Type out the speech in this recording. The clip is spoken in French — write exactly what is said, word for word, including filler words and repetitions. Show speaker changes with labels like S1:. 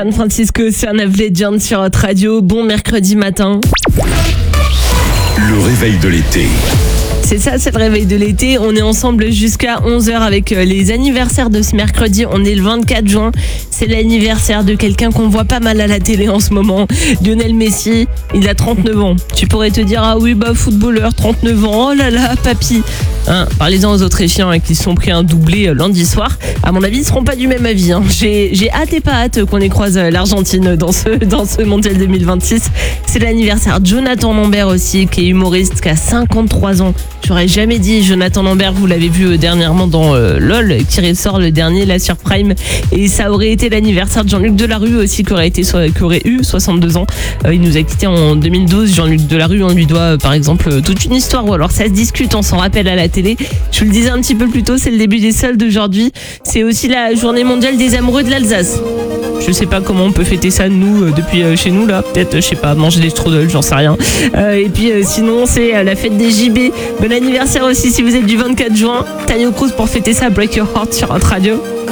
S1: San Francisco, Son of Legend sur Hot Radio. Bon mercredi matin.
S2: Le réveil de l'été.
S1: C'est ça, c'est le réveil de l'été. On est ensemble jusqu'à onze heures avec les anniversaires de ce mercredi. On est le vingt-quatre juin. C'est l'anniversaire de quelqu'un qu'on voit pas mal à la télé en ce moment. Lionel Messi, il a trente-neuf ans. Tu pourrais te dire, ah oui, bah footballeur, trente-neuf ans. Oh là là, papy. Hein, parlez-en aux Autrichiens qui se sont pris un doublé lundi soir. À mon avis, ils ne seront pas du même avis. Hein. J'ai, j'ai hâte et pas hâte qu'on croise l'Argentine dans ce, dans ce mondial deux mille vingt-six. C'est l'anniversaire de Jonathan Lambert aussi, qui est humoriste, qui a cinquante-trois ans. J'aurais jamais dit. Jonathan Lambert, vous l'avez vu dernièrement dans euh, LOL, qui ressort le dernier là sur Prime. Et ça aurait été l'anniversaire de Jean-Luc Delarue aussi, qui aurait, été, qui aurait eu soixante-deux ans. Euh, il nous a quittés en deux mille douze. Jean-Luc Delarue, on lui doit euh, par exemple toute une histoire, ou alors ça se discute, on s'en rappelle à la télé. Je vous le disais un petit peu plus tôt, c'est le début des soldes d'aujourd'hui. C'est aussi la journée mondiale des amoureux de l'Alsace. Je sais pas comment on peut fêter ça nous euh, depuis euh, chez nous là. Peut-être, je sais pas, manger des strudels, j'en sais rien. Euh, et puis euh, sinon c'est euh, la fête des J B. Bon anniversaire aussi si vous êtes du vingt-quatre juin. Tania Cruz pour fêter ça, Break Your Heart sur Hot Radio.